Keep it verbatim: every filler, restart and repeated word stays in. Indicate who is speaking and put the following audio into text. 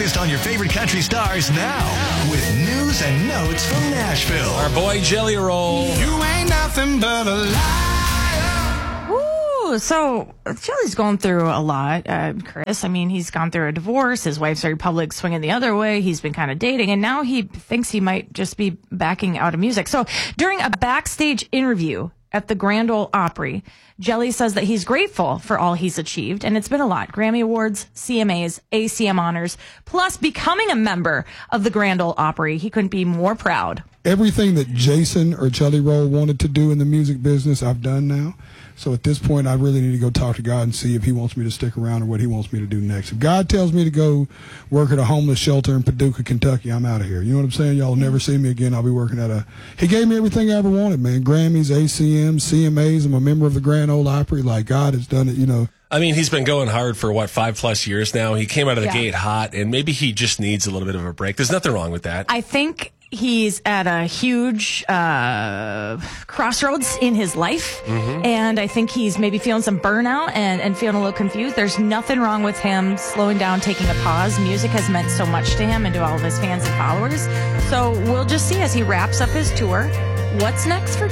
Speaker 1: latest on your favorite country stars now with news and notes from Nashville.
Speaker 2: Our boy Jelly Roll.
Speaker 3: You ain't nothing but a liar.
Speaker 4: Ooh, so Jelly's going through a lot, uh, Chris. I mean, he's gone through a divorce. His wife's very public, swinging the other way. He's been kind of dating, and now he thinks he might just be backing out of music. So during a backstage interview at the Grand Ole Opry, Jelly says that he's grateful for all he's achieved, and it's been a lot. Grammy Awards, C M As, A C M honors, plus becoming a member of the Grand Ole Opry. He couldn't be more proud.
Speaker 5: Everything that Jason or Jelly Roll wanted to do in the music business, I've done now. So at this point, I really need to go talk to God and see if he wants me to stick around or what he wants me to do next. If God tells me to go work at a homeless shelter in Paducah, Kentucky, I'm out of here. You know what I'm saying? Y'all will never see me again. I'll be working at a... He gave me everything I ever wanted, man. Grammys, A C Ms, C M As. I'm a member of the Grand Ole Opry. Like, God has done it, you know.
Speaker 2: I mean, he's been going hard for, what, five plus years now. He came out of the
Speaker 4: Yeah.
Speaker 2: gate hot, and maybe he just needs a little bit of a break. There's nothing wrong with that.
Speaker 4: I think he's at a huge uh, crossroads in his life,
Speaker 2: Mm-hmm.
Speaker 4: and I think he's maybe feeling some burnout and, and feeling a little confused. There's nothing wrong with him slowing down, taking a pause. Music has meant so much to him and to all of his fans and followers. So we'll just see as he wraps up his tour what's next for